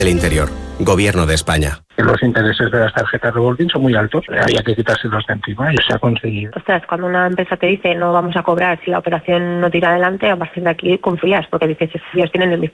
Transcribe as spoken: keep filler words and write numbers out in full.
El Interior. Gobierno de España. Los intereses de las tarjetas revolving son muy altos, había que quitárselos de encima y se ha conseguido. Ostras, cuando una empresa te dice no vamos a cobrar si la operación no tira adelante, a partir de aquí confías, porque dices, ellos tienen el mismo